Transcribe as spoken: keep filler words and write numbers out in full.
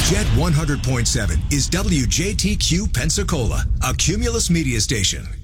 Jet one hundred point seven is W J T Q Pensacola, a Cumulus media station.